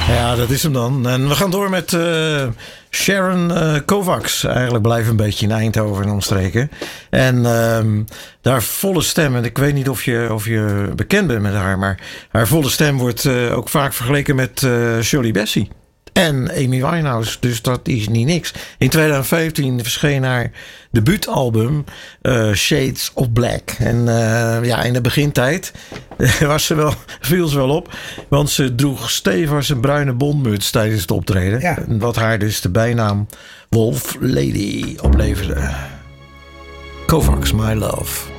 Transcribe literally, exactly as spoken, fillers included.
Ja, dat is hem dan. En we gaan door met uh, Sharon uh, Kovacs. Eigenlijk blijven een beetje in Eindhoven en omstreken. En uh, haar volle stem, en ik weet niet of je, of je bekend bent met haar, maar haar volle stem wordt uh, ook vaak vergeleken met uh, Shirley Bassey. En Amy Winehouse, dus dat is niet niks. In twintig vijftien verscheen haar debuutalbum uh, Shades of Black. En uh, ja, in de begintijd was ze wel, viel ze wel op. Want ze droeg stevig een bruine bondmuts tijdens het optreden. Ja. Wat haar dus de bijnaam Wolf Lady opleverde. Kovacs, My Love.